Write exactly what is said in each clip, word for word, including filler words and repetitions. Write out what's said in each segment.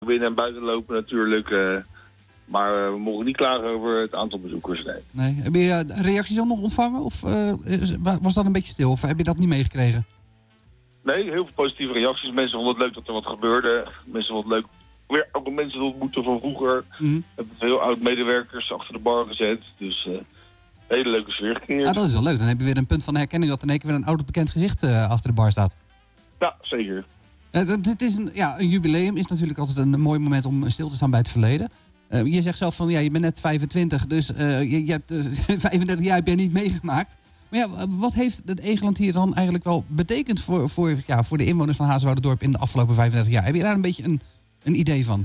binnen en buiten lopen natuurlijk. Uh, maar uh, we mogen niet klagen over het aantal bezoekers. Nee. nee. Heb je uh, reacties al nog ontvangen? Of uh, was dat een beetje stil? Of heb je dat niet meegekregen? Nee, heel veel positieve reacties. Mensen vonden het leuk dat er wat gebeurde. Mensen vonden het leuk weer ook mensen te ontmoeten van vroeger. Mm-hmm. We hebben veel oud-medewerkers achter de bar gezet. Dus uh, hele leuke sfeer gecreëerd. Ah, dat is wel leuk. Dan heb je weer een punt van herkenning dat in één keer weer een oud bekend gezicht uh, achter de bar staat. Ja, zeker. Uh, het is een, ja, een jubileum is natuurlijk altijd een mooi moment om stil te staan bij het verleden. Uh, je zegt zelf van, ja, je bent net vijfentwintig, dus uh, je, je hebt uh, vijfendertig jaar heb jij niet meegemaakt. Maar ja, wat heeft het Egelantier dan eigenlijk wel betekend voor, voor, ja, voor de inwoners van Hazenwouderdorp in de afgelopen vijfendertig jaar? Heb je daar een beetje een, een idee van?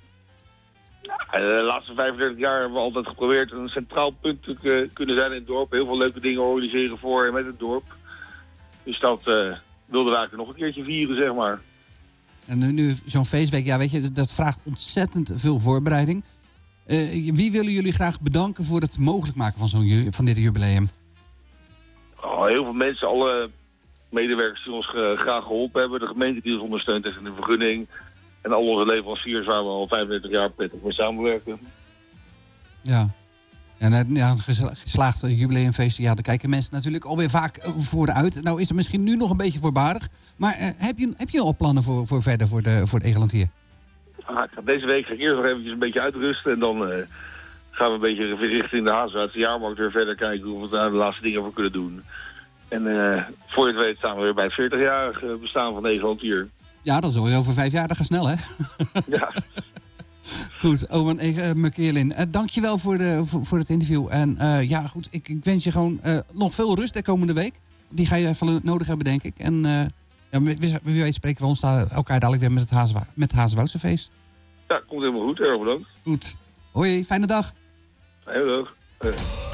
De laatste vijfendertig jaar hebben we altijd geprobeerd een centraal punt te kunnen zijn in het dorp. Heel veel leuke dingen organiseren voor en met het dorp. Dus dat uh, wilden we eigenlijk nog een keertje vieren, zeg maar. En nu, nu zo'n feestweek, ja, weet je, dat vraagt ontzettend veel voorbereiding. Uh, wie willen jullie graag bedanken voor het mogelijk maken van, zo'n, van dit jubileum? Oh, heel veel mensen, alle medewerkers die ons uh, graag geholpen hebben. De gemeente die ons ondersteunt tegen de vergunning. En al onze leveranciers waar we al vijfendertig jaar prettig mee samenwerken. Ja. En ja, een geslaagd jubileumfeest, ja, daar kijken mensen natuurlijk alweer vaak vooruit. Nou is het misschien nu nog een beetje voorbarig. Maar uh, heb, je, heb je al plannen voor, voor verder voor, de, voor het Egelantier? Ah, deze week ga ik eerst nog eventjes een beetje uitrusten. En dan uh, gaan we een beetje richting de Hazenwoudse jaarmarkt weer verder kijken hoe we daar de laatste dingen voor kunnen doen. En uh, voor je het weet staan we weer bij het veertigjarig bestaan van Egelantier. Ja, dat is alweer over vijf jaar, dat gaat snel, hè? Ja. Goed, Owen uh, McKeerlin, uh, dankjewel voor, de, voor, voor het interview. En uh, ja, goed, ik, ik wens je gewoon uh, nog veel rust de komende week. Die ga je even nodig hebben, denk ik. En uh, ja, wie, wie weet spreken we ons daar elkaar dadelijk weer met het, Hazenwa- met het Hazenwoudse feest. Ja, komt helemaal goed. Erg bedankt. Goed. Hoi, fijne dag. Fijne dag. Uh.